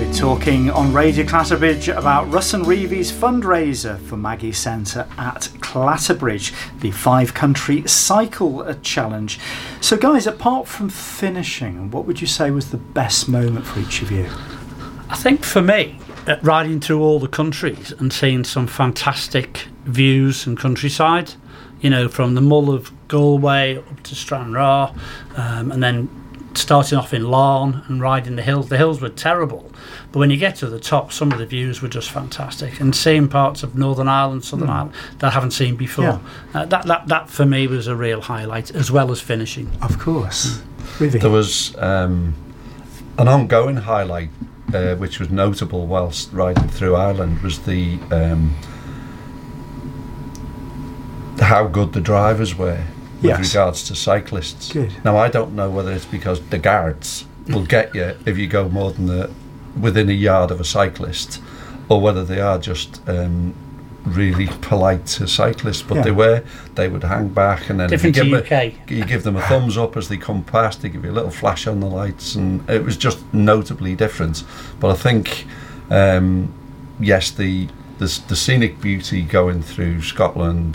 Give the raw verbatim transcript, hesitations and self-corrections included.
We're talking on Radio Clatterbridge about Russ and Reevy's fundraiser for Maggie Centre at Clatterbridge, the five-country cycle challenge. So, guys, apart from finishing, what would you say was the best moment for each of you? I think for me, uh, riding through all the countries and seeing some fantastic views and countryside, you know, from the Mull of Galway up to Stranraer, um, and then starting off in Larne and riding the hills. The hills were terrible, but when you get to the top, some of the views were just fantastic. And seeing parts of Northern Ireland, Southern mm. Ireland that I haven't seen before, yeah. uh, that, that that for me was a real highlight, as well as finishing. Of course. Mm. Really? There was um, an ongoing highlight, uh, which was notable whilst riding through Ireland, was the um, how good the drivers were. With yes. regards to cyclists. Good. Now, I don't know whether it's because the guards will get you if you go more than the, within a yard of a cyclist, or whether they are just um, really polite to cyclists. But yeah. they were, they would hang back, and then different you, to give U K. A, you give them a thumbs up as they come past. They give you a little flash on the lights, and it was just notably different. But I think, um, yes, the, the the scenic beauty going through Scotland